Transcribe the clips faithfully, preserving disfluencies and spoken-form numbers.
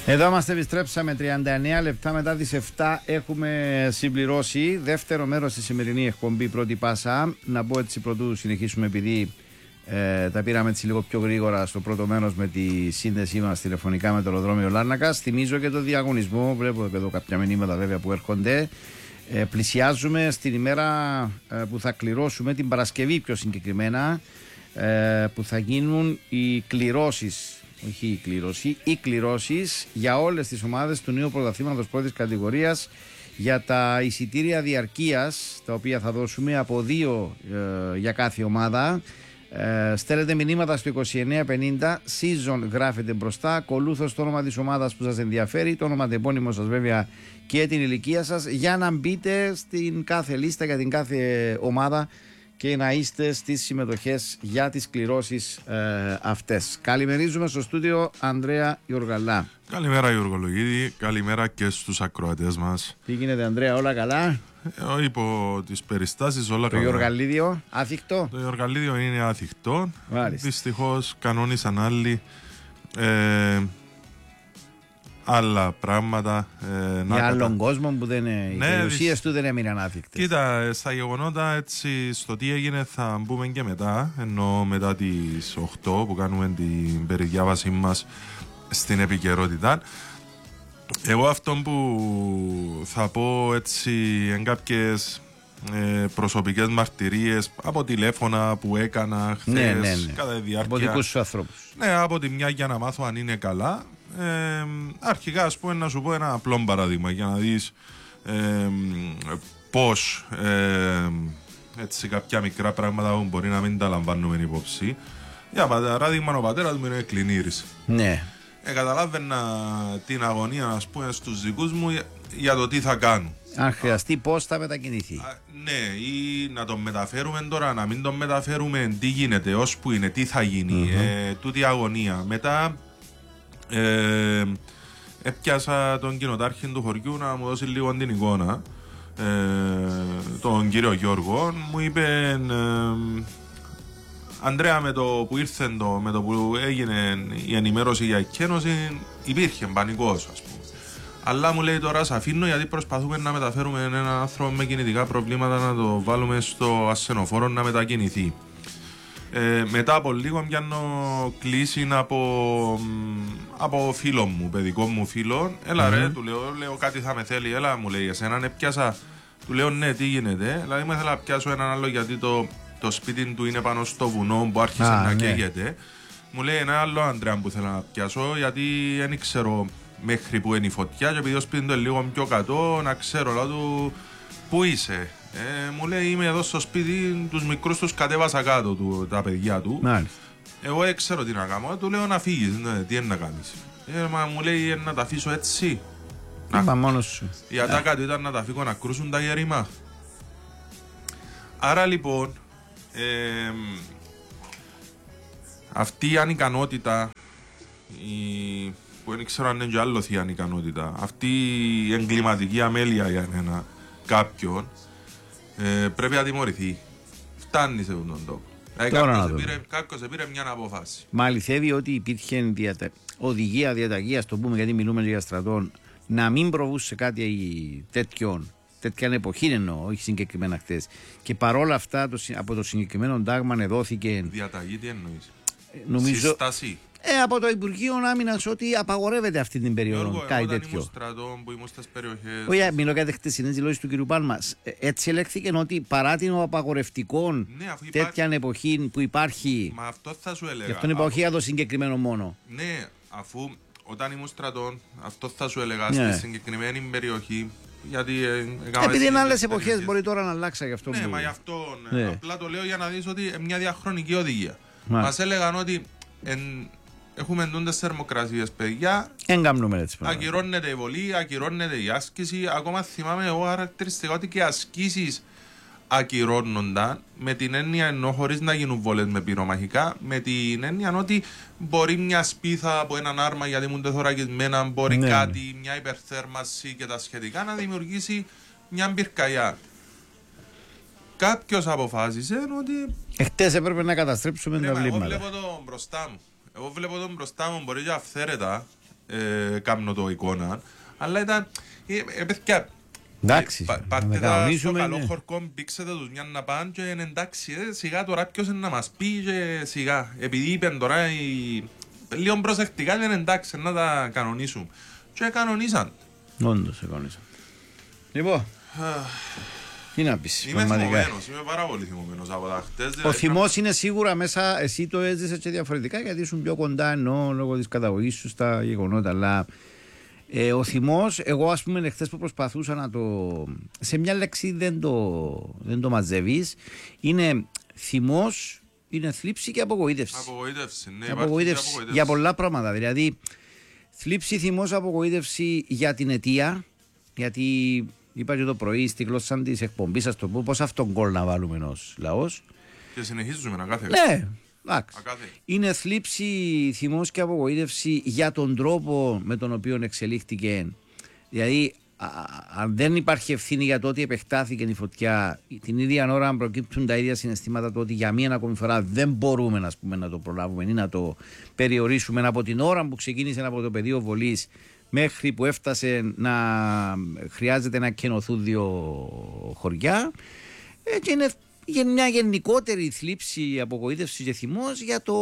Εδώ είμαστε, επιστρέψαμε τριάντα εννέα λεπτά μετά τις επτά. Έχουμε συμπληρώσει δεύτερο μέρος στη σημερινή εκπομπή Πρώτη Πάσα. Να πω έτσι πρωτού συνεχίσουμε, επειδή ε, τα πήραμε έτσι λίγο πιο γρήγορα στο πρώτο μέρος με τη σύνδεσή μας τηλεφωνικά με το αεροδρόμιο Λάρνακας. Θυμίζω και το διαγωνισμό. Βλέπω εδώ κάποια μηνύματα βέβαια που έρχονται. Ε, πλησιάζουμε στην ημέρα ε, που θα κληρώσουμε, την Παρασκευή πιο συγκεκριμένα, ε, που θα γίνουν οι κληρώσεις. Όχι η κλήρωση, οι κληρώσεις για όλες τις ομάδες του νέου πρωταθλήματος πρώτης κατηγορίας για τα εισιτήρια διαρκείας, τα οποία θα δώσουμε από δύο ε, για κάθε ομάδα. Ε, στέλνετε μηνύματα στο είκοσι εννέα πενήντα, season γράφετε μπροστά, ακολούθως το όνομα της ομάδας που σας ενδιαφέρει, το όνομα επώνυμο σας βέβαια και την ηλικία σας, για να μπείτε στην κάθε λίστα για την κάθε ομάδα και να είστε στις συμμετοχές για τις κληρώσεις ε, αυτές. Καλημερίζουμε στο στούντιο Ανδρέα Γιοργαλά. Καλημέρα Γιώργο Λογίδη, καλημέρα και στους ακροατές μας. Τι γίνεται Ανδρέα, όλα καλά? Ε, υπό τις περιστάσεις όλα το καλά. Το Γιοργαλίδιο άθικτο? Το Γιοργαλίδιο είναι άθικτο. Μάλιστα. Δυστυχώς κανόνισαν άλλοι ε, άλλα πράγματα. Ε, για να άλλον κατα... κόσμο που δεν είναι, ναι, οι περιουσίες δυσ... του δεν έμειναν άθικτες. Κοίτα, στα γεγονότα έτσι στο τι έγινε θα μπούμε και μετά, ενώ μετά τις οκτώ που κάνουμε την περιδιάβασή μας στην επικαιρότητα. Εγώ αυτό που θα πω έτσι εν κάποιες ε, προσωπικές μαρτυρίες από τηλέφωνα που έκανα χθες, ναι, ναι, ναι. κατά τη διάρκεια. Από δικούς σου ανθρώπους. Ναι, από τη μια για να μάθω αν είναι καλά. Ε, αρχικά ας πούμε να σου πω ένα απλό παράδειγμα για να δεις ε, πως ε, έτσι κάποια μικρά πράγματα που μπορεί να μην τα λαμβάνουμε υπόψη. Για παράδειγμα ο πατέρας μου είναι κλινήρης. Ναι. Ε, καταλάβαινα την αγωνία ας πούμε στους δικούς μου για, για το τι θα κάνουν. Αν χρειαστεί πώς θα μετακινηθεί. Α, ναι, ή να τον μεταφέρουμε τώρα, να μην τον μεταφέρουμε, τι γίνεται, ώσπου είναι, τι θα γίνει, mm-hmm. ε, τούτη αγωνία. Μετά ε, έπιασα τον κοινοτάρχη του χωριού να μου δώσει λίγο την εικόνα, ε, τον κύριο Γιώργο. Μου είπε ε, Ανδρέα, με το που ήρθε το, με το που έγινε η ενημέρωση για εκκένωση υπήρχε πανικός ας πούμε. Αλλά μου λέει τώρα σε αφήνω γιατί προσπαθούμε να μεταφέρουμε έναν άνθρωπο με κινητικά προβλήματα να το βάλουμε στο ασθενοφόρο να μετακινηθεί. Ε, μετά από λίγο πιάνω κλίση από, από φίλο μου, παιδικό μου φίλο. Έλα mm-hmm. ρε, του λέω, λέω κάτι θα με θέλει, έλα μου λέει εσένα, ναι πιάσα. Του λέω ναι, τι γίνεται, δηλαδή μου ήθελα να πιάσω έναν άλλο γιατί το, το σπίτι του είναι πάνω στο βουνό που άρχισε ah, να ναι. καίγεται. Μου λέει ένα άλλο Ανδρέα που θέλω να πιάσω γιατί δεν ξέρω μέχρι που είναι η φωτιά και επειδή ο σπίτι του είναι λίγο πιο κάτω να ξέρω λέω του πού είσαι. Ε, μου λέει είμαι εδώ στο σπίτι, τους μικρούς τους κατέβασα κάτω του, τα παιδιά του. Μάλιστα. Εγώ δεν ξέρω τι να κάνω, του λέω να φύγεις, ναι, τι είναι να κάνεις. Ε, μα μου λέει να τα αφήσω έτσι. Είπα μόνος σου. Η ατάκα του ήταν να τα αφήσω να κρούσουν τα γερήμα. Άρα λοιπόν ε, αυτή η ανικανότητα η, που δεν ξέρω αν είναι και άλλο η ανικανότητα, αυτή η εγκληματική αμέλεια για ένα κάποιον ε, πρέπει να τιμωρηθεί. Φτάνει σε αυτόν τον τόπο. Κάποιος πήρε μια απόφαση. Μα αληθεύει ότι υπήρχε διατα... οδηγία, διαταγή, το πούμε γιατί μιλούμε για στρατών, να μην προβούν σε κάτι τέτοιον, τέτοια εποχή εννοώ, όχι συγκεκριμένα χτες. Και παρόλα αυτά το, από το συγκεκριμένο τάγμα δόθηκε. Διαταγή, τι εννοείς? Νομίζω... Σύσταση. Ε, από το Υπουργείο Άμυνας ότι απαγορεύεται αυτή την περίοδο. Γιώργο, κάτι εγώ τέτοιο. Στρατών που ήμουν στις περιοχές. Όχι, μιλώ για χτεσινές δηλώσεις του κ. Πάλμα. Έτσι ελέγχθηκε ότι παρά την απαγορευτικών ναι, τέτοια υπάρχει... εποχή που υπάρχει. Μα αυτό θα σου έλεγα. Γι' αυτό είναι εποχή για το συγκεκριμένο μόνο. Ναι, αφού όταν ήμουν στρατών, αυτό θα σου έλεγα ναι. στη συγκεκριμένη περιοχή. Γιατί, ε, επειδή είναι άλλες εποχές, μπορεί τώρα να αλλάξει γι' αυτό. Ναι, που... μα γι' αυτό. Ναι. Απλά το λέω για να δεις ότι είναι μια διαχρονική οδηγία. Μας έλεγαν ότι. Εν, έχουμε εντούντες θερμοκρασίες, παιδιά. Ακυρώνεται η βολή, ακυρώνεται η άσκηση. Ακόμα θυμάμαι εγώ χαρακτηριστικά ότι και ασκήσεις ακυρώνονταν με την έννοια ενώ χωρίς να γίνουν βόλες με πυρομαχικά, με την έννοια ότι μπορεί μια σπίθα από έναν άρμα γιατί ήμουν τεθωρακισμένα, μπορεί ναι. κάτι, μια υπερθέρμανση και τα σχετικά να δημιουργήσει μια πυρκαγιά. Κάποιος αποφάσισε ότι. Εχθές έπρεπε να καταστρέψουμε τα βλήματα. Εγώ βλέπω τον μπροστά μου. Εγώ βλέπω τον μπροστά μου, μπορεί και αυθαίρετα ε, κάνω το εικόνα. Αλλά ήταν. Ε, ε, παιδιά, εντάξει, πα, πάρτε τα στο καλό χορκό, μπήξετε τους μια να πάνε και είναι εντάξει, ε, σιγά τώρα ποιος είναι να μας πει και σιγά. Επειδή είπαν τώρα οι... λίγο προσεκτικά είναι εντάξει να τα κανονίσουν. Και κανονίσαν. Όντως κανονίσαν. Λοιπόν, τι να πεις. Είμαι θυμωμένος, είμαι πάρα πολύ θυμωμένος από τα χτες. Ο θυμός είναι σίγουρα μέσα, εσύ το έζησες και διαφορετικά γιατί ήσουν πιο κοντά ενώ λόγω της καταγωγής σου στα γεγονότα, αλλά ε, ο θυμός, εγώ ας πούμε εχθές που προσπαθούσα να το, σε μια λέξη δεν το, δεν το μαζεύεις, είναι θυμός, είναι θλίψη και απογοήτευση. Απογοήτευση, ναι, απογοήτευση, απογοήτευση για πολλά πράγματα, δηλαδή θλίψη, θυμός, απογοήτευση για την αιτία, γιατί είπα και το πρωί στη γλώσσα της εκπομπής, ας το πω, πώς αυτόν γκολ να βάλουμε ως λαός. Και συνεχίζουμε να κάθε. Ναι, εντάξει. Είναι θλίψη, θυμός και απογοήτευση για τον τρόπο με τον οποίο εξελίχθηκε. Δηλαδή, α, αν δεν υπάρχει ευθύνη για το ότι επεκτάθηκε η φωτιά, την ίδια ώρα προκύπτουν τα ίδια συναισθήματα το ότι για μία ακόμη φορά δεν μπορούμε ας πούμε, να το προλάβουμε ή να το περιορίσουμε από την ώρα που ξεκίνησε από το πεδίο βολής μέχρι που έφτασε να χρειάζεται να κενωθούν δύο χωριά. Και είναι μια γενικότερη θλίψη, απογοήτευση και θυμός για το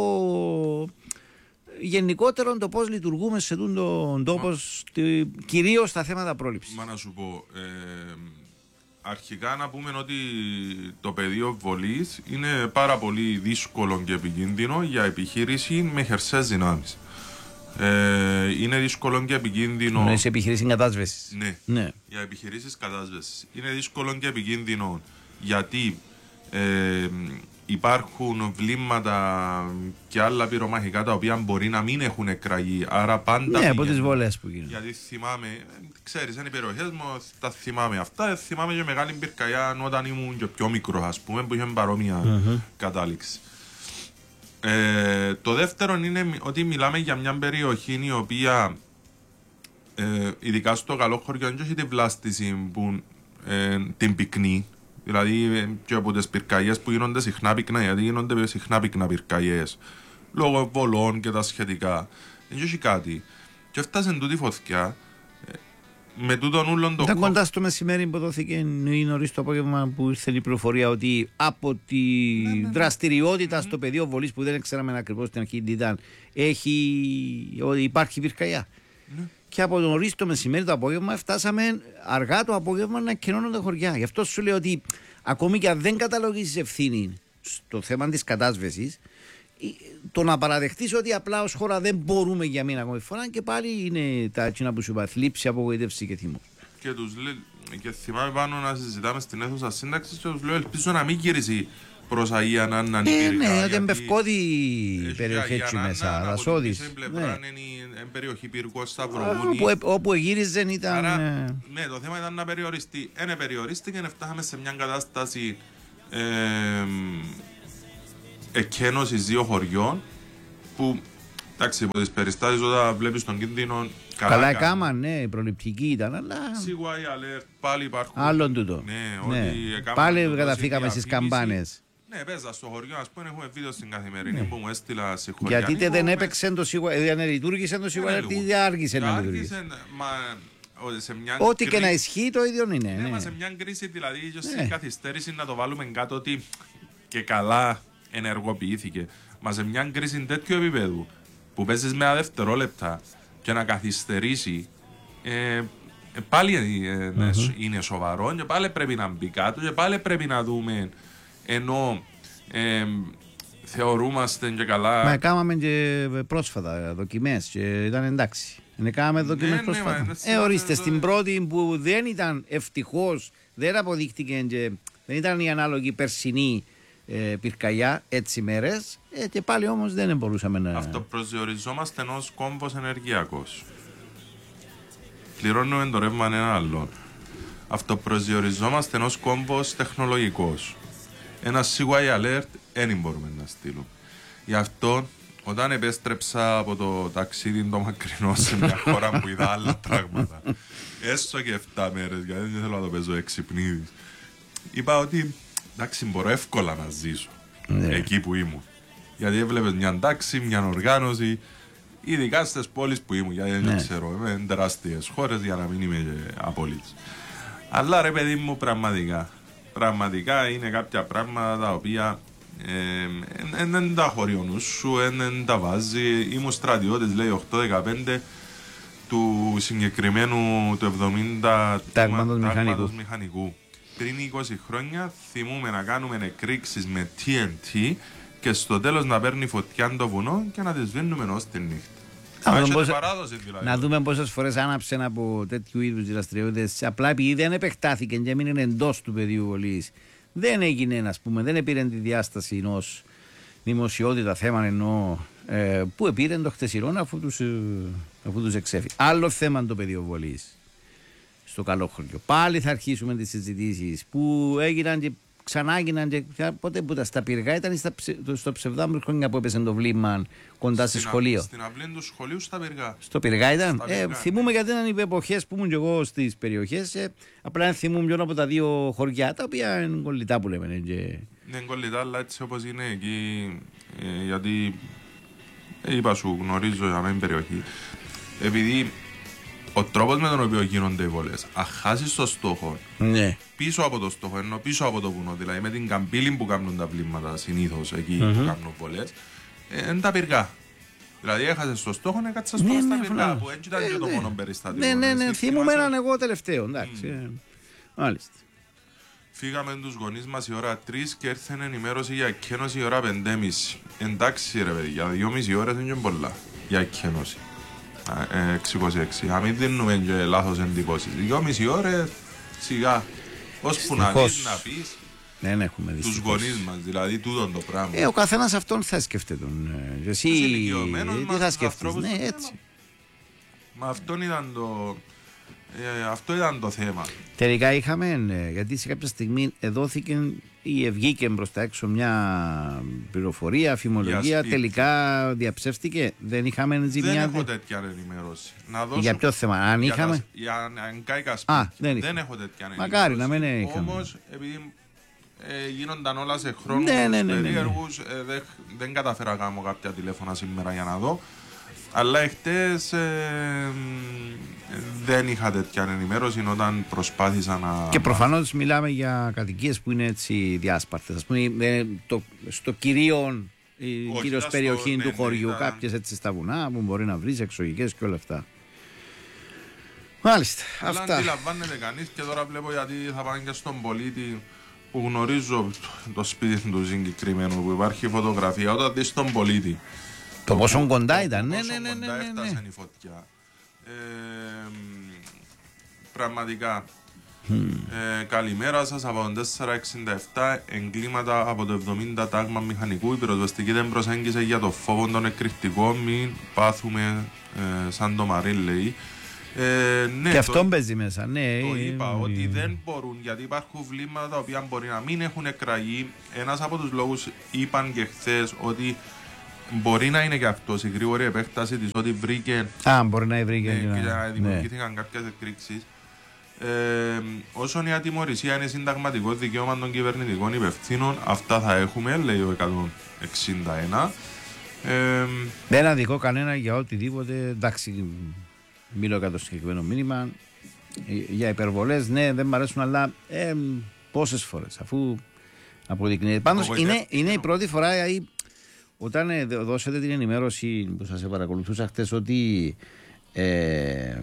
γενικότερο το πώς λειτουργούμε σε τον τόπο, κυρίως στα θέματα πρόληψης. Μα να σου πω, ε, αρχικά να πούμε ότι το πεδίο βολής είναι πάρα πολύ δύσκολο και επικίνδυνο για επιχείρηση με χερσαίες δυνάμεις. Ε, είναι δύσκολο και επικίνδυνο. Ναι, σε επιχειρήσεις κατάσβεσης. Ναι, ναι, για επιχειρήσεις κατάσβεσης. Είναι δύσκολο και επικίνδυνο γιατί ε, υπάρχουν βλήματα και άλλα πυρομαχικά τα οποία μπορεί να μην έχουν εκραγεί. Άρα πάντα. Ναι, από τις βολές που γίνονται. Γιατί θυμάμαι, ξέρεις, είναι οι περιοχές μου, τα θυμάμαι αυτά. Θυμάμαι και μεγάλη πυρκαγιά όταν ήμουν και πιο μικρό, ας πούμε, που είχε παρόμοια mm-hmm. κατάληξη. Ε, το δεύτερο είναι ότι μιλάμε για μια περιοχή η οποία ε, ειδικά στο καλό χωριό δεν έχει τη βλάστηση που ε, την πυκνή, δηλαδή και από τις πυρκαγιές που γίνονται συχνά πυκνά, γιατί γίνονται συχνά πυκνά πυρκαγιές λόγω βολών και τα σχετικά, δεν έχει κάτι και έφτασε τούτη φωτιά με τούτον ούλον το ήταν κοντά στο μεσημέρι που δόθηκε ή νωρίς το απόγευμα που ήρθε η πληροφορία ότι από τη ναι, ναι, ναι. δραστηριότητα mm-hmm. στο πεδίο βολής που δεν ξέραμε ακριβώς την αρχή τι ήταν, έχει, υπάρχει πυρκαγιά. Ναι. Και από το νωρίς το μεσημέρι το απόγευμα φτάσαμε αργά το απόγευμα να κενώνονται χωριά. Γι' αυτό σου λέω ότι ακόμη και αν δεν καταλογίσεις ευθύνη στο θέμα της κατάσβεσης, το να παραδεχτείς ότι απλά ως χώρα δεν μπορούμε για μία ακόμη φορά και πάλι είναι τα κοινά που σου είπα, θλίψη, απογοήτευση και θυμό. Και, τους λέ... και θυμάμαι πάνω να συζητάμε στην αίθουσα σύνταξης και τους λέω ελπίζω να μην γυρίσει προς Αγία Νάννα ε, ναι, ότι εμπευκόδη περιοχή έτσι μέσα, θα σώδεις. Από την πλευρά είναι περιοχή πυργός Σταυροβούνη. Όπου εγύριζε ήταν... Άρα, ναι, το θέμα ήταν να περιοριστεί. Ένε περιορίστηκε και φτάσαμε σε μια κατάσταση εκένωσης δύο χωριών που εντάξει, από τις περιστάσεις όταν βλέπεις τον κίνδυνο καλά, καλά έκαναν, ναι, η προληπτική ήταν, αλλά σίγουρα η alert πάλι υπάρχουν. Άλλον τούτο. Ναι, ναι. Ότι πάλι καταφύγαμε στις καμπάνες. Ναι, παίζα στο χωριό, ας πούμε, έχουμε βίντεο στην καθημερινή ναι. που μου έστειλα σε χωριά. Γιατί είτε δεν έπαιξε το σίγουρα, δεν λειτουργήσε το σίγουρα, γιατί άργησε να λειτουργήσει. Ό,τι και να ισχύει το ίδιο είναι. Ναι, μα σε μια κρίση δηλαδή, στην καθυστέρηση να το βάλουμε κάτω ότι και καλά ενεργοποιήθηκε. Μα σε μια κρίση τέτοιου επίπεδου που παίζεις με δευτερόλεπτα και να καθυστερήσει, ε, πάλι ε, mm-hmm. είναι σοβαρό και πάλι πρέπει να μπει κάτω και πάλι πρέπει να δούμε ενώ ε, θεωρούμαστε και καλά. Μα κάναμε και πρόσφατα δοκιμές και ήταν εντάξει. Ναι, κάναμε δοκιμές ναι, πρόσφατα. Ναι, ναι, ε, ορίστε, το... στην πρώτη που δεν ήταν ευτυχώς, δεν αποδείχτηκε και δεν ήταν η ανάλογη περσινή ε, πυρκαγιά έτσι μέρες ε, και πάλι όμως δεν μπορούσαμε να... Αυτοπροσδιοριζόμαστε ενός κόμβος ενεργειακός. Πληρώνουμε το ρεύμα έναν άλλον. Αυτοπροσδιοριζόμαστε ενός κόμβος τεχνολογικός. Ένα σι γουάι alert δεν μπορούμε να στείλουμε. Γι' αυτό όταν επέστρεψα από το ταξίδι το μακρινό σε μια χώρα που είδα άλλα πράγματα, έστω και εφτά μέρες, γιατί δεν θέλω να το παίζω εξυπνίδης, είπα ότι εντάξει μπορώ εύκολα να ζήσω ναι. εκεί που ήμουν. Γιατί έβλεπες μια τάξη, μια οργάνωση, Ειδικά στις πόλεις που ήμουν, γιατί δεν Ναι. ξέρω, είμαι τεράστιες χώρες για να μην είμαι και απόλυτος. Αλλά ρε παιδί μου, πραγματικά, πραγματικά είναι κάποια πράγματα τα οποία δεν τα χωρεί ο νους σου, δεν τα βάζει. Ήμουν στρατιώτης, λέει, οκτώ δεκαπέντε του συγκεκριμένου του εβδομήντα Τάγματος μηχανικού. μηχανικού. Πριν είκοσι χρόνια θυμούμε να κάνουμε εκρήξεις με τι εν τι και στο τέλος να παίρνει φωτιά το βουνό και να τις σβήνουμε ως τη νύχτα. Να δούμε, πόσα... παράδοση, δηλαδή. να δούμε πόσες φορές άναψε από τέτοιου είδους δραστηριότητες. Απλά επειδή δεν επεκτάθηκε και έμεινε εντός του πεδίου βολής, δεν έγινε, ας πούμε, δεν επήρε τη διάσταση ενός δημοσιότητα θέμα ενώ ε, που επήρε το χτεσινό αφού τους, ε, αφού τους εξέφυγε. Άλλο θέμα το πεδίο βολής στο Καλόχωριο. Πάλι θα αρχίσουμε τις συζητήσεις που έγιναν και ξανά έγιναν και πότε που τα στα πυργά ήταν στα, στο ψευδάμπρου χρόνια που έπεσε το βλήμα κοντά στο σχολείο. Στην αυλή του σχολείου στα πυργά. Στο πυργά ήταν. Στα Ε, πυργά, θυμούμαι ναι. γιατί ήταν οι εποχές που ήμουν και εγώ στις περιοχές. Ε, απλά θυμούμαι πιο από τα δύο χωριά τα οποία είναι κολλητά που λέμε. Και... Είναι κολλητά, αλλά έτσι όπως είναι εκεί, ε, γιατί ε, είπα σου, γνωρίζω για μένα περιοχή. Επειδή ο τρόπος με τον οποίο γίνονται οι βολές, αν χάσεις το στόχο, ναι. πίσω από το στόχο, ενώ πίσω από το βουνό, δηλαδή με την καμπύλη που κάνουν τα βλήματα συνήθως εκεί Mm-hmm. που κάνουν βολές, ε, είναι τα πυργά. Δηλαδή έχασες το στόχο να κάτσεις Ναι, ναι, στα ναι, πυργά, φλά. που έτσι ήταν Ε, και το ναι. μόνο περιστατικό. Ναι, ναι, ναι. Εσύ Θυμούμαι θυμάσαι- έναν εγώ τελευταίο. Εντάξει. Mm. Ε, μάλιστα. Φύγαμε τους γονείς μας η ώρα τρεις και έρθεν ενημέρωση για εκκένωση η ώρα πέντε και μισή. Εντάξει ρε παιδιά, δυόμιση ώρες είναι και πολλά για εκκένωση. Ε, έξι είκοσι έξι. Αν μην δίνουμε και λάθος εντυπώσεις. δυόμιση ώρες σιγά. Ώσπου να Δυστυχώς. δεις να πεις Δεν έχουμε δει. τους γονείς μας, δηλαδή τούτον το πράγμα. Ε, ο καθένας αυτόν θα σκέφτεται. τον, ε, Εσύ Τους ηλικιωμένους ε, τι μας, θα τους σκέφτεσαι. ανθρώπους Ναι, που- έτσι. Μα αυτόν ήταν το... Ε, αυτό ήταν το θέμα. Τελικά είχαμε, ε, γιατί σε κάποια στιγμή δόθηκε ή βγήκε προς τα έξω μια πληροφορία, αφημολογία, Για σπίτι. τελικά διαψεύστηκε. Δεν είχαμε έτσι Δεν μια. έχω τέτοια ενημέρωση. Να δώσω... Για ποιο θέμα, αν Για είχαμε. τα- Για αν κάηκα Α, σπίτια. δεν Δεν, είχαμε. έχω τέτοια ενημέρωση. Μακάρι να μην είχαμε. Όμως, επειδή ε, γίνονταν όλα σε χρόνους Ναι, ναι, ναι, ναι, ναι. περίεργους, ε, δεν, δεν καταφέρα να κάνω κάποια τηλέφωνα σήμερα για να δω. Αλλά εχθές ε, δεν είχα τέτοια ενημέρωση όταν προσπάθησα να... Και προφανώς μιλάμε για κατοικίες που είναι έτσι διάσπαρτες. Ας πούμε, ε, το, στο κυρίω, η Όχι, κυρίως ήταν περιοχή στο- του ναι, ναι, χωριού, ήταν- κάποιες έτσι στα βουνά που μπορεί να βρεις εξωγικές και όλα αυτά. Μάλιστα. Αλλά Αυτά. αντιλαμβάνεται κανείς και τώρα βλέπω γιατί θα πάνε και στον πολίτη που γνωρίζω το σπίτι του συγκεκριμένου που υπάρχει φωτογραφία. Όταν δεις τον πολίτη Το πόσο κοντά το ήταν. Ναι, πόσο ναι, ναι, ναι, κοντά ναι, ναι. έφτασε η φωτιά. Ε, πραγματικά. Ε, καλημέρα σας από το τετρακόσια εξήντα επτά. Εγκλήματα από το εβδομήντα τάγμα μηχανικού. Η πυροσβεστική δεν προσέγγισε για το φόβο των εκρηκτικών. Μην πάθουμε ε, σαν το Μαρίν λέει. Ε, ναι, Και το- αυτό παίζει μέσα. Ναι, το ε, είπα ε, ότι δεν μπορούν γιατί υπάρχουν βλήματα τα οποία μπορεί να μην έχουν εκραγεί. Ένας από τους λόγους είπαν και χθες ότι μπορεί να είναι και αυτός η γρήγορη επέκταση της ότι βρήκε Α, μπορεί να βρει και. ε, να- και να ναι. δημιουργήθηκαν κάποιες εκρήξεις. Ε, όσον η ατιμωρησία είναι συνταγματικό δικαίωμα των κυβερνητικών υπευθύνων, αυτά θα έχουμε, λέει ο εκατόν εξήντα ένα. Ε, Δεν αδικό κανένα για οτιδήποτε. Εντάξει, μιλώ για το συγκεκριμένο μήνυμα. Ε, Για υπερβολές, ναι, δεν μ' αρέσουν, αλλά ε, πόσες φορές αφού αποδεικνύεται. Πάντως Απογοητεύτηκε. είναι, είναι η πρώτη φορά η, όταν ε, δ- δώσετε την ενημέρωση που σας παρακολουθούσα χτες ότι ε,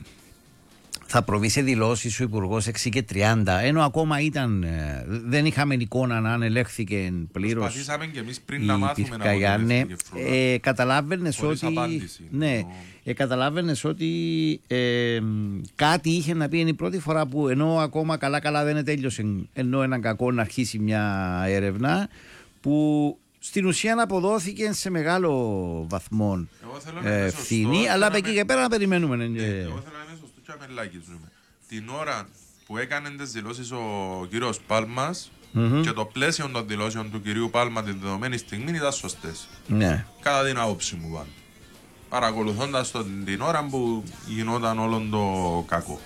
θα προβεί σε δηλώσεις ο Υπουργός έξι και τριάντα, ενώ ακόμα ήταν, ε, δεν είχαμε εικόνα αν ελέγχθηκε πλήρως. προσπαθήσαμε και εμείς πριν η να μάθουμε να πυρκαγιά, ναι, αποδεχτεί και φρούτα. ε, καταλάβαινες Χωρίς ότι, απάντηση. ναι, Εννοώ. ε, καταλάβαινες ότι ε, κάτι είχε να πει, είναι η πρώτη φορά που ενώ ακόμα καλά καλά δεν τέλειωσε, ενώ έναν κακό να αρχίσει μια έρευνα που στην ουσία αποδόθηκε σε μεγάλο βαθμό Εγώ θέλω να είμαι ευθύνη, σωστός αλλά και από να εκεί με- και πέρα να περιμένουμε. ε, Ναι, ε, εγώ θέλω να είμαι σωστό και να με λάγιζουμε. Την ώρα που έκανε τις δηλώσεις ο κύριος Πάλμας μμμ, και το πλαίσιο των δηλώσεων του κυρίου Πάλμα την δεδομένη στιγμή ήταν σωστές. ναι. Κατά την άποψη μου πάντα. Παρακολουθώντας τον την ώρα που γινόταν όλο το κακό.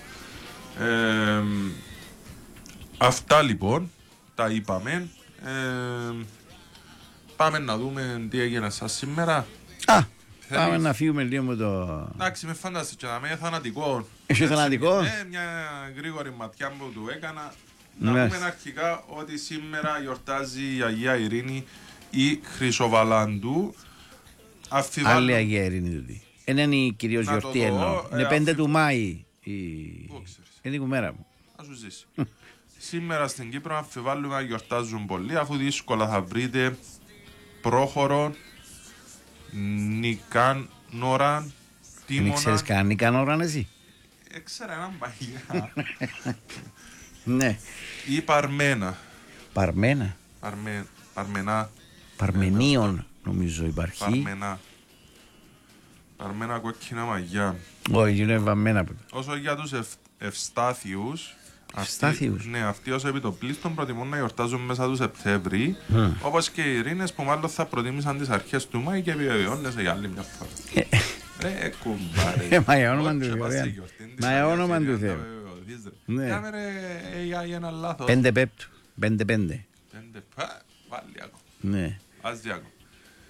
Ε, αυτά λοιπόν τα είπαμε. Ε, πάμε να δούμε τι έγινε σας σήμερα. Α, Πάμε να φύγουμε λίγο με το... Εντάξει, με φαντάζεσαι και να με θανατικό. Έχει θανατικό. Ναι, μια γρήγορη ματιά που του έκανα. Να Ναι. πούμε αρχικά ότι σήμερα γιορτάζει η Αγία Ειρήνη η Χρυσοβαλάντου. Αφιβάλλω... Άλλη Αγία Ειρήνη τούτη. Είναι η κυρίως Να το γιορτή δω, εννοώ. ε, Είναι πέντε αφι- του Μάη. η- Πού ξέρεις. Είναι η κουμέρα μου. Να σου ζήσει. Σήμερα στην Κύπρο αμφιβάλλουμε να γιορτάζουν πολλοί, αφού δύσκολα θα βρείτε πρόχωρο, Νικάνορα, Δεν Τίμωνα. ξέρεις καν κανόνα εσύ. Έξερα έναν παγιά. Ναι. Ή Παρμένα. Παρμένα. Παρμέ, Παρμενά. Παρμενίων νομίζω υπάρχει. Παρμενά. Παρμένα κόκκινα μαγιά. Όχι, είναι βαμμένα. Όσο για τους ευ, ευστάθιους, Ευστάθιους. Αυτοί, ναι, αυτοί ως επιτοπλίστων προτιμούν να γιορτάζουν μέσα του Σεπτέμβρη, Mm. όπως και οι Ειρήνες που μάλλον θα προτίμησαν τις αρχές του Μάη και επιβεβαιώνεσαι για άλλη μια φορά. Ρε κουμπάρε. Ε, μα για όνομα του Όχι, Θεού, πας ρε. σε γιορτή της Μα για Αγίας όνομα του Ειρήνης, Θεού. να βεβαιωθείς, ρε. Ναι. Κάμε ρε, ε, για για ένα λάθος. Πέντε πέπτου. Πέντε πέντε. Πέντε, πα, βάλει ακόμα. Ναι. Ας δει ακόμα.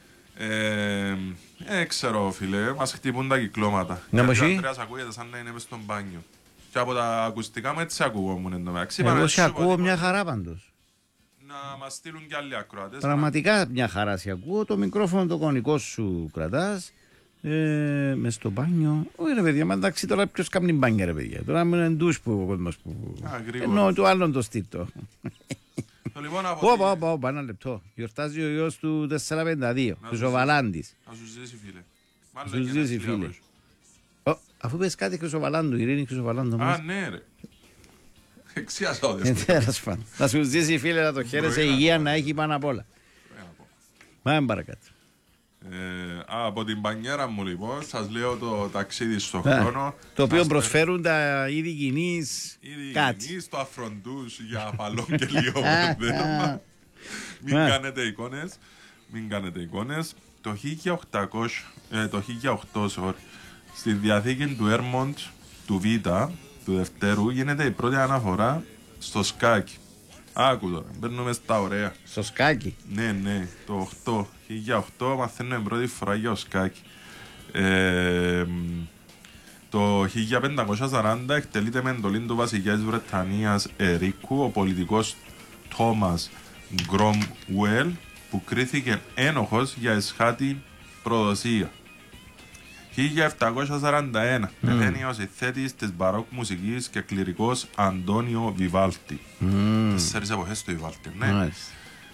Ε, ε, ξέρω φίλε, μας χτυπούν τα κυκλώματα. Να πω Και ο εσύ. Ανδρέας ακούγεται σαν να είναι μες στον μπάνιο. Και από τα ακουστικά μου έτσι ακούγόμουν εν τω μεταξύ. Εγώ Είπαμε, σε σου πω ακούω τίποτα. μια χαρά πάντως. Να μας στείλουν και άλλοι ακροατές. Πραγματικά μια χαρά σε ακούω. Το μικρόφωνο το κονικό σου κρατάς. Ε, μες στο μπάνιο. Όχι ρε παιδιά, μα εντάξει τώρα ποιος κάνει μπάνια ρε παιδιά. Τώρα με έναν ντους που ο κόσμος που... Α, γρήγορα. Ενώ του άλλον το στήτο. Το λοιπόν από Όπα, όπα, όπα, ένα λεπτό. Γιορτάζει ο γιος του τετρακόσια πενήντα δύο, Να του σου Ζωβαλάντης. Να σου ζήσει φίλε. Να Μάλλον σου και ζήσει, ένας φίλε. φίλος. Ω, αφού πες κάτι Χρυσοβαλάντου, Ειρήνη Χρυσοβαλάντου. Α, μας. ναι ρε. Εξιάσα ο Ε, δες. τέλος πάντων. Να σου ζήσει φίλε να το χαίρεσαι, Μπορεί να υγεία πω. να έχει πάνω απ' όλα. Πάμε παρακάτω. Ε, α, από την πανιέρα μου λοιπόν σας λέω το ταξίδι στον Α, χρόνο. Το οποίο Μας προσφέρουν τα είδη κοινής Ήδη κάτι. γίνει στο αφροντούς για απαλό και λίγο δέρμα. Μην Α. κάνετε εικόνες. Μην κάνετε εικόνες. Το χίλια οκτακόσια, ε, το χίλια οκτώ, sorry, στη διαθήκη του Έρμοντ του Β, του Δευτέρου, γίνεται η πρώτη αναφορά στο σκάκι. Άκου τώρα, μπαίνουμε στα ωραία. Στο σκάκι. Ναι, ναι, το οκτώ, χίλια οκτώ μαθαίνουμε πρώτη φορά για ο σκάκι. Ε, μ, το χίλια πεντακόσια σαράντα εκτελείται με εντολή του βασιλιά της Βρετανίας Ερίκου ο πολιτικός Τόμας Γκρόμουελ που κρίθηκε ένοχος για εσχάτη προδοσία. χίλια επτακόσια σαράντα ένα mm. πεθαίνει ο συνθέτης της μπαρόκ μουσικής και κληρικός Αντώνιο Βιβάλτη. Mm. Τέσσερις εποχές του Βιβάλτη, ναι. Μάλιστα.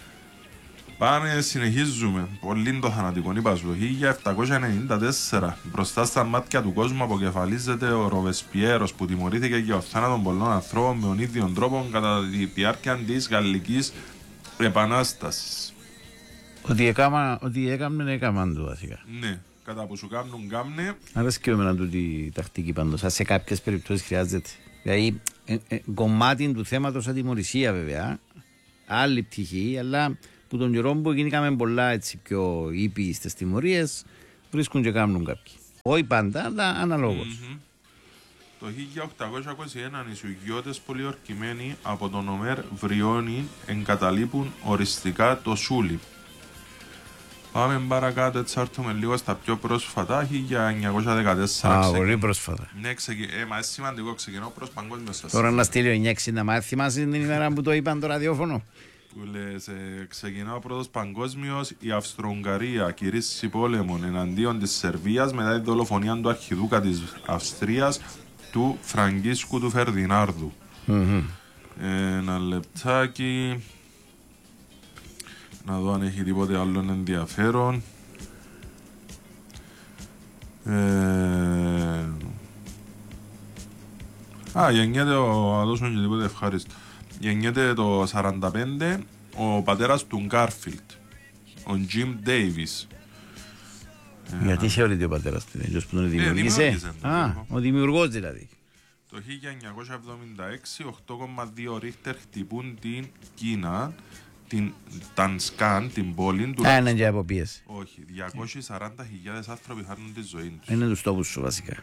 Πάμε, συνεχίζουμε. Πολύ το θανατικό, είπα σου. χίλια επτακόσια ενενήντα τέσσερα μπροστά στα μάτια του κόσμου αποκεφαλίζεται ο Ροβεσπιέρος που τιμωρήθηκε για ο θάνατο πολλών ανθρώπων με τον ίδιο τρόπο κατά τη διάρκεια της Γαλλικής Επανάστασης. Ότι έκαμα, ότι έκαμνε, έκαμαν το βασικά. Ναι, κατά που σου κάνουν κάμνε. Αρέσκει εμένα τούτη η τακτική πάντως. Σε κάποιες περιπτώσεις χρειάζεται. Δηλαδή, ε, ε, κομμάτι του θέματος ατιμωρησία βέβαια. Άλλη πτυχή, αλλά που τον καιρό που γίνηκαμε πολλά έτσι πιο ήπιοι στις τιμωρίες, βρίσκουν και κάνουν κάποιοι. Όχι πάντα, αλλά αναλόγως. Mm-hmm. Το χίλια οκτακόσια είκοσι ένα νησιουγιώτες πολιορκημένοι από τον Ομέρ Βριώνη εγκαταλείπουν οριστικά το Σούλι. Πάμε παρακάτω, έτσι έρθουμε λίγο στα πιο πρόσφατα, χίλια εννιακόσια δεκατέσσερα. Α, ξεκι... πολύ πρόσφατα. Ναι, ξεκι... ε, μα είναι σημαντικό, ξεκινώ προς παγκόσμιο σας. Τώρα να στείλει ο εννιακόσια εξήντα, μα θυμάσαι την ημέρα που το είπαν το ραδιόφωνο. Που λες, ε, ξεκινά ο πρώτος παγκόσμιος, η Αυστρο-Ουγγαρία κηρύσσει πόλεμον εναντίον της Σερβίας μετά τη δολοφονία του αρχιδούκα της Αυστρίας, του Φραγκίσκου του Φερδινάρδου. Mm-hmm. Ένα λεπτάκι. Να δω αν έχει τίποτε άλλο ενδιαφέρον. Ε... Α, γεννιέται ο... Να δώσουμε και τίποτε ευχάριστο. Γεννιέται το σαράντα πέντε ο πατέρας του Γκάρφιλντ, ο Τζιμ Ντέιβις. Γιατί θεωρείται ο πατέρας του, είναι που τον δημιουργήσε. δημιούργησε τον, Α, λοιπόν. ο δημιουργός δηλαδή. Το χίλια εννιακόσια εβδομήντα έξι, οκτώ κόμμα δύο ρίχτερ χτυπούν την Κίνα, την Τανσκάν, την πόλη του. Α, είναι και αποπίεση. Όχι, διακόσιες σαράντα χιλιάδες άνθρωποι χάνουν τη ζωή τους. Είναι τους τόπους σου βασικά.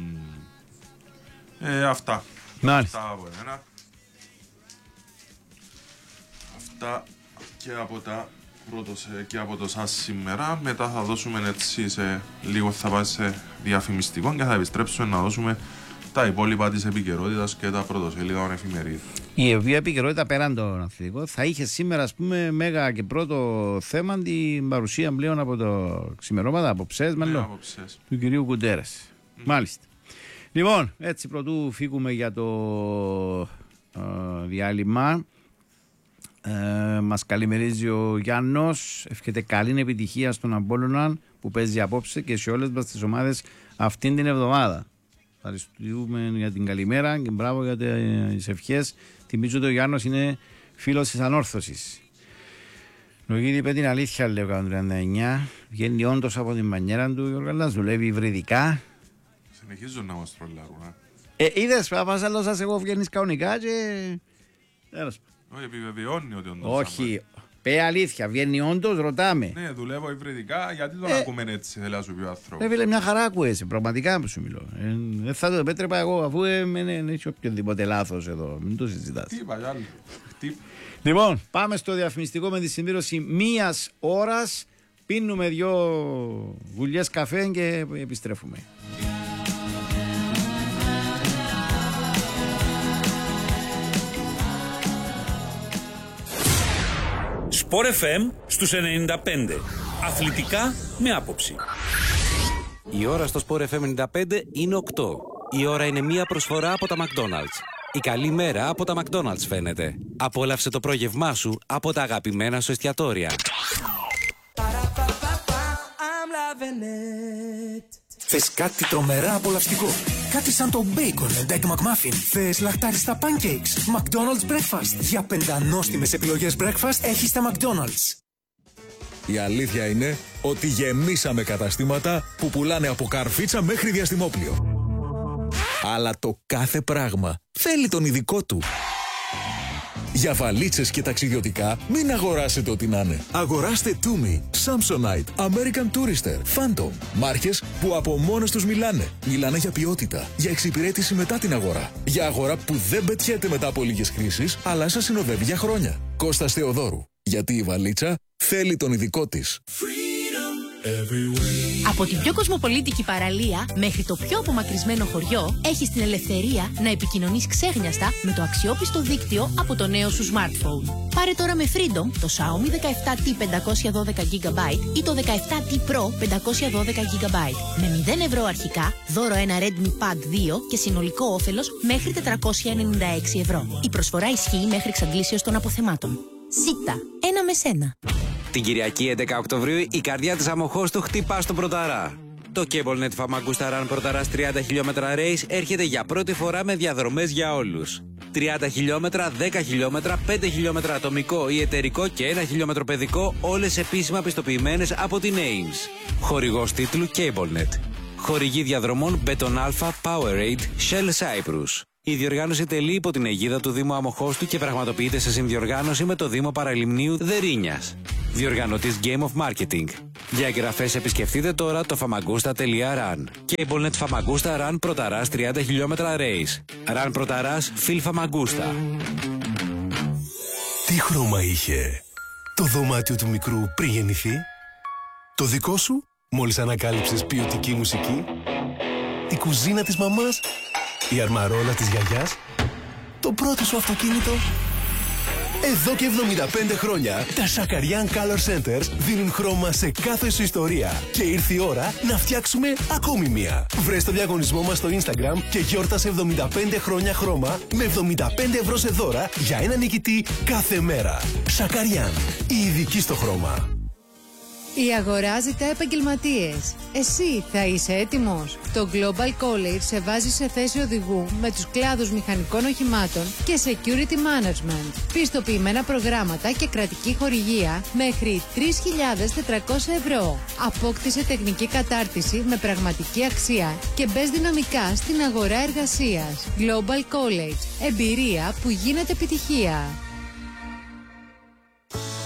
Ε, αυτά. Μάλιστα. Αυτά από εμένα. Αυτά και από τα πρώτος και από το ΣΑΣ σήμερα. Μετά θα δώσουμε έτσι σε λίγο, θα πάει σε διαφημιστικό και θα επιστρέψουμε να δώσουμε τα υπόλοιπα της επικαιρότητας και τα πρωτοσέλιδα των εφημερίδων. Η οποία επικαιρότητα πέραν τον αθλητικό θα είχε σήμερα, ας πούμε, μέγα και πρώτο θέμα την παρουσία πλέον από το ξημερώματα, από ψες, ναι, μάλλον, του κυρίου Κουντέρας. Mm. Μάλιστα. Λοιπόν, έτσι πρωτού φύγουμε για το ε, διάλειμμα. Ε, μας καλημερίζει ο Γιάννος. Εύχεται καλή επιτυχία στον Απόλλωνα που παίζει απόψε και σε όλες μας τις ομάδες αυτήν την εβδομάδα. Ευχαριστούμε για την καλημέρα και μπράβο για τις ευχές. Θυμίζω ότι ο Γιάννος είναι φίλος της Ανόρθωσης. Λογίδη είπε την αλήθεια, λέει ο εκατόν τριάντα εννιά. Βγαίνει όντως από την μανιέρα του Γιώργαλας, δουλεύει υβριδικά. Συνεχίζουν να μας τρολάρουν. Ε, είδες, πας άλλο σας εγώ βγαίνεις κανονικά και... Όχι, επιβεβαιώνει ότι όντως. Όχι, πέ αλήθεια, βγαίνει όντως, ρωτάμε. Ναι, δουλεύω υβριδικά, γιατί τον ε, ακούμε έτσι, θέλει να σου πει ο άνθρωπος. Ρε φίλε, μια χαρά ακούεσαι, πραγματικά σου μιλώ. Ε, δεν θα το επέτρεπα εγώ, αφού δεν ε, έχει οποιοδήποτε λάθος εδώ, μην το συζητάς. Τι είπα, Γιάννη. Λοιπόν, πάμε στο διαφημιστικό με τη συμπλήρωση μίας ώρας. Πίνουμε δυο γουλιές καφέ και επιστρέφουμε. Sport εφ εμ στους ενενήντα πέντε. Αθλητικά με άποψη. Η ώρα στο Sport εφ εμ ενενήντα πέντε είναι οκτώ. Η ώρα είναι μία προσφορά από τα McDonald's. Η καλή μέρα από τα McDonald's φαίνεται. Απόλαυσε το πρόγευμά σου από τα αγαπημένα σου εστιατόρια. Θες κάτι τρομερά απολαυστικό? Κάτι σαν το Bacon and Egg McMuffin? Θες λαχτάριστα pancakes? McDonald's Breakfast. Για πεντανόστιμες επιλογές breakfast έχεις τα McDonald's. Η αλήθεια είναι ότι γεμίσαμε καταστήματα που πουλάνε από καρφίτσα μέχρι διαστημόπλιο. Αλλά το κάθε πράγμα θέλει τον ειδικό του. Για βαλίτσες και ταξιδιωτικά μην αγοράσετε ό,τι να είναι. Αγοράστε Tumi, Samsonite, American Tourister, Phantom. Μάρκες που από μόνες τους μιλάνε. Μιλάνε για ποιότητα, για εξυπηρέτηση μετά την αγορά. Για αγορά που δεν πετιέται μετά από λίγες χρήσεις, αλλά σας συνοδεύει για χρόνια. Κώστας Θεοδόρου. Γιατί η βαλίτσα θέλει τον ειδικό της. Από την πιο κοσμοπολίτικη παραλία μέχρι το πιο απομακρυσμένο χωριό, έχεις την ελευθερία να επικοινωνείς ξέχνιαστα με το αξιόπιστο δίκτυο από το νέο σου smartphone. Πάρε τώρα με Freedom το Xiaomi δεκαεπτά τι πεντακόσια δώδεκα τζι μπι ή το δεκαεπτά τι Pro πεντακόσια δώδεκα τζι μπι. Με μηδέν ευρώ αρχικά, δώρο ένα Redmi Pad δύο και συνολικό όφελος μέχρι τετρακόσια ενενήντα έξι ευρώ. Η προσφορά ισχύει μέχρι εξαντλήσεως των αποθεμάτων. Σίτα, ένα με σένα. Την Κυριακή έντεκα Οκτωβρίου η καρδιά της Αμοχώστου χτυπά στον Πρωταρά. Το CableNet Famagusta Run Πρωταράς τριάντα χιλιόμετρα race έρχεται για πρώτη φορά με διαδρομές για όλους. τριάντα χιλιόμετρα, δέκα χιλιόμετρα, πέντε χιλιόμετρα ατομικό ή εταιρικό και ένα χιλιόμετρο παιδικό, όλες επίσημα πιστοποιημένες από την Ames. Χορηγός τίτλου CableNet. Χορηγή διαδρομών Beton Alpha, Powerade, Shell Cyprus. Η διοργάνωση τελεί υπό την αιγίδα του Δήμου Αμοχώστου και πραγματοποιείται σε συνδιοργάνωση με το Δήμο Παραλιμνίου Δερίνιας. Διοργανωτής Game of Marketing. Για εγγραφές επισκεφτείτε τώρα το famagusta τελεία run. CableNet Famagusta Run Πρωταράς τριάντα χιλιόμετρα race. Run Πρωταράς Phil Famagusta. Τι χρώμα είχε το δωμάτιο του μικρού πριν γεννηθεί? Το δικό σου, μόλις ανακάλυψες ποιοτική μουσική? Η κουζίνα της μαμάς? Η αρμαρόλα της γιαγιάς? Το πρώτο σου αυτοκίνητο? Εδώ και εβδομήντα πέντε χρόνια τα Σακαριάν Color Centers δίνουν χρώμα σε κάθε σου ιστορία. Και ήρθε η ώρα να φτιάξουμε ακόμη μία. Βρες το διαγωνισμό μας στο Instagram και γιόρτασε εβδομήντα πέντε χρόνια χρώμα με εβδομήντα πέντε ευρώ σε δώρα για ένα νικητή κάθε μέρα. Σακαριάν, η ειδική στο χρώμα. Ή αγοράζετε επαγγελματίες. Εσύ θα είσαι έτοιμος? Το Global College σε βάζει σε θέση οδηγού με τους κλάδους μηχανικών οχημάτων και Security Management. Πιστοποιημένα προγράμματα και κρατική χορηγία μέχρι τρεις χιλιάδες τετρακόσια ευρώ. Απόκτησε τεχνική κατάρτιση με πραγματική αξία και μπες δυναμικά στην αγορά εργασίας. Global College. Εμπειρία που γίνεται επιτυχία.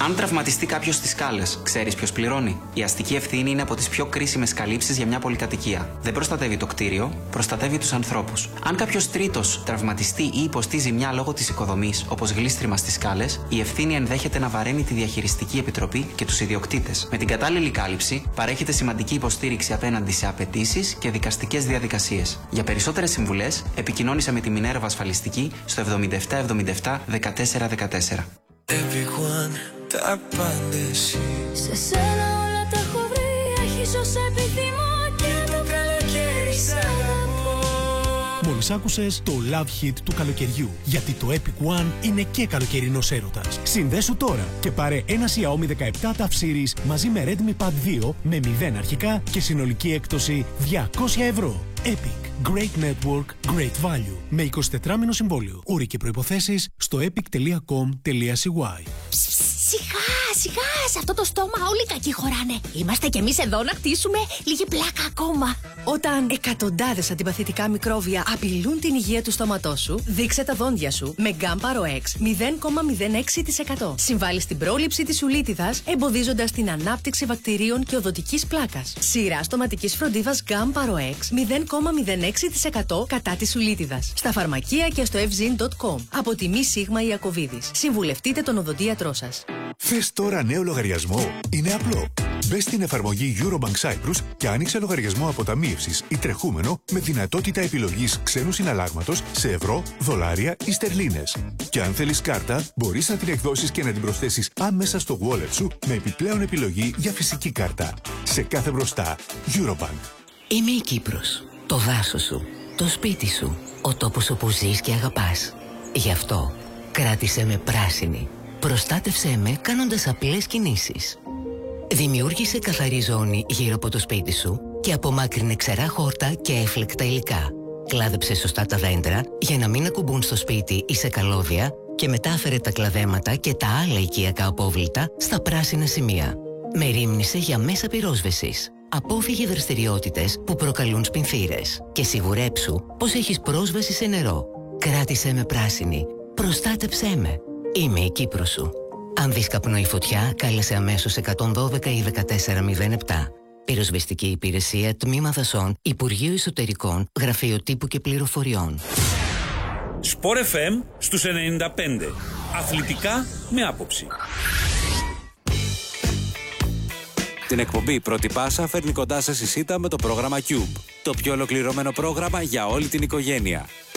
Αν τραυματιστεί κάποιος στις σκάλες, ξέρεις ποιος πληρώνει? Η αστική ευθύνη είναι από τις πιο κρίσιμες καλύψεις για μια πολυκατοικία. Δεν προστατεύει το κτίριο, προστατεύει τους ανθρώπους. Αν κάποιος τρίτος τραυματιστεί ή υποστεί ζημιά λόγω της οικοδομής, όπως γλίστριμα στις σκάλες, η ευθύνη ενδέχεται να βαραίνει τη διαχειριστική επιτροπή και τους ιδιοκτήτες. Με την κατάλληλη κάλυψη, παρέχεται σημαντική υποστήριξη απέναντι σε απαιτήσεις και δικαστικές διαδικασίες. Για περισσότερες συμβουλές, επικοινώνησε με τη Μινέρβα Ασφαλιστική στο εβδομήντα επτά εβδομήντα επτά δεκατέσσερα δεκατέσσερα. Everyone, τα πάντα εσύ. Σε σένα όλα τα έχω βρει. Έχεις όσα επιθυμώ και το καλοκαίρι σ' αγαπώ. Μόλις άκουσες το Love Hit του καλοκαιριού. Γιατί το Epic One είναι και καλοκαιρινός έρωτας. Συνδέσου τώρα και πάρε ένα Xiaomi δεκαεπτά Tough Series μαζί με Redmi Pad δύο με μηδέν αρχικά και συνολική έκπτωση διακόσια ευρώ. Epic. Great Network, Great Value. Με εικοσιτετράμηνο συμβόλαιο. Όροι και προϋποθέσεις στο epic τελεία com τελεία c y. Σιγά, σιγά, σε αυτό το στόμα όλοι οι κακοί χωράνε. Είμαστε κι εμείς εδώ να χτίσουμε λίγη πλάκα ακόμα. Όταν εκατοντάδες αντιπαθητικά μικρόβια απειλούν την υγεία του στόματός σου, δείξε τα δόντια σου με Gamparo X μηδέν κόμμα μηδέν έξι τοις εκατό. Συμβάλλει στην πρόληψη της ουλίτιδας, εμποδίζοντας την ανάπτυξη βακτηρίων και οδοντικής πλάκας. Σειρά στοματικής φροντίδας Gamparo X μηδέν κόμμα μηδέν έξι τοις εκατό κατά της ουλίτιδας. Στα φαρμακεία και στο ευζιν τελεία κομ. Από τη Μη Σίγμα Ιακωβίδης. Συμβουλευτείτε τον οδοντίατρό σας. Θες τώρα νέο λογαριασμό? Είναι απλό. Μπες στην εφαρμογή Eurobank Cyprus και άνοιξε λογαριασμό αποταμίευσης ή τρεχούμενο με δυνατότητα επιλογής ξένου συναλλάγματος σε ευρώ, δολάρια ή στερλίνες. Και αν θέλεις κάρτα, μπορείς να την εκδώσεις και να την προσθέσεις άμεσα στο wallet σου με επιπλέον επιλογή για φυσική κάρτα. Σε κάθε μπροστά, Eurobank. Είμαι η Κύπρος. Το δάσος σου, το σπίτι σου, ο τόπος όπου ζεις και αγαπάς. Γι' αυτό, κράτησέ με πράσινη. Προστάτευσέ με κάνοντας απλές κινήσεις. Δημιούργησε καθαρή ζώνη γύρω από το σπίτι σου και απομάκρυνε ξερά χόρτα και έφλεκτα υλικά. Κλάδεψε σωστά τα δέντρα για να μην ακουμπούν στο σπίτι ή σε καλώδια και μετάφερε τα κλαδέματα και τα άλλα οικιακά απόβλητα στα πράσινα σημεία. Μερίμνησε για μέσα πυρόσβεσης. Απόφυγε δραστηριότητες που προκαλούν σπινθήρες και σιγουρέψου πως έχεις πρόσβαση σε νερό. Κράτησέ με πράσινη. Προστάτεψέ με. Είμαι η Κύπρος σου. Αν δεις καπνό ή φωτιά, κάλεσε αμέσως εκατόν δώδεκα ή δεκατέσσερα μηδέν επτά. Πυροσβεστική υπηρεσία, Τμήμα Δασών, Υπουργείο Εσωτερικών, Γραφείο Τύπου και Πληροφοριών. Σπορ εφ εμ στους ενενήντα πέντε. Αθλητικά με άποψη. Την εκπομπή Πρώτη Πάσα φέρνει κοντά σας η ΣΥΤΑ με το πρόγραμμα Cube. Το πιο ολοκληρωμένο πρόγραμμα για όλη την οικογένεια.